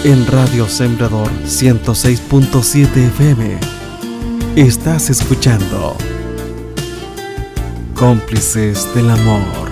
En Radio Sembrador 106.7 FM estás escuchando Cómplices del Amor.